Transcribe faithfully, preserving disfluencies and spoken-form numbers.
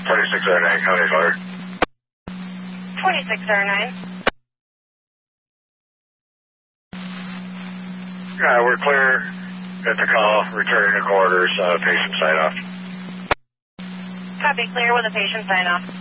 twenty-six oh nine, County Fire. twenty-six oh nine. Uh, we're clear at the call, returning to quarters, uh, patient sign off. Copy, clear with a patient sign off.